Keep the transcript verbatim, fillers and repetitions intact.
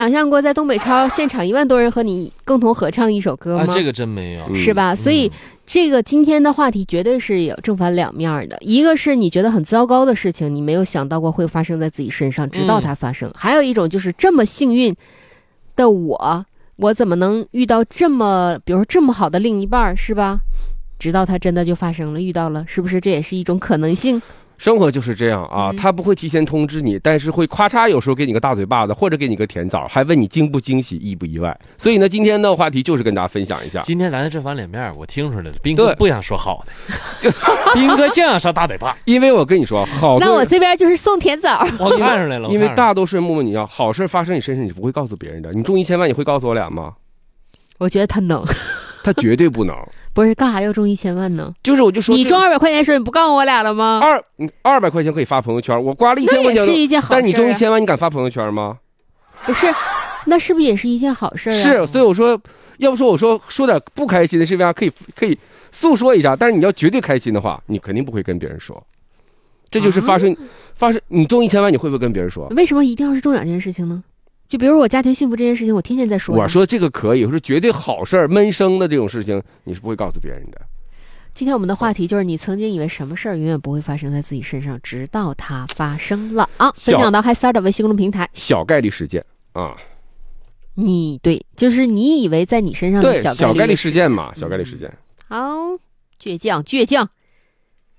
想象过在东北超现场一万多人和你共同合唱一首歌吗？ 啊，这个真没有， 是吧？ 嗯、 所以这个今天的话题绝对是有正反两面的。一个是你觉得很糟糕的事情，你没有想到过会发生在自己身上，直到它发生；嗯、还有一种就是这么幸运的我，我怎么能遇到这么，比如说这么好的另一半，是吧？直到它真的就发生了，遇到了，是不是这也是一种可能性？ 生活就是这样啊，他不会提前通知你，但是会咔嚓有时候给你个大嘴巴子，或者给你个甜枣，还问你惊不惊喜、意不意外。所以呢，今天的话题就是跟大家分享一下。 今天咱的正反两面，我听出来了，斌哥不想说好的，就斌哥就想上大嘴巴。 因为我跟你说，好， 那我这边就是送甜枣。 我看出来了， 因为大多数人默默你要好事发生你身上，你不会告诉别人的。你中一千万，你会告诉我俩吗？ 我觉得他能， 他绝对不能。 不是干啥要中一千万呢？ 就是我就说， 你中二百块钱的时候，你不告诉我俩了吗？ 二二百块钱可以发朋友圈，我刮了一千块钱， 那也是一件好事、啊。 但你中一千万，你敢发朋友圈吗？ 不是，那是不是也是一件好事啊？ 是，所以我说，要不说我说说点不开心的事情，可以可以诉说一下，但是你要绝对开心的话，你肯定不会跟别人说。这就是发生、啊、发生，你中一千万，你会不会跟别人说？ 为什么一定要是中奖这件事情呢？就比如我家庭幸福这件事情，我天天在说。 我说这个可以，我说绝对好事儿，闷声的这种事情，你是不会告诉别人的。 今天我们的话题就是你曾经以为什么事儿永远不会发生在自己身上，直到它发生了啊！分享到 HiStar 的微信公众平台。 小概率事件啊， 你对，就是你以为在你身上的小概率事件嘛，小概率事件。 嗯、好，倔强，倔强。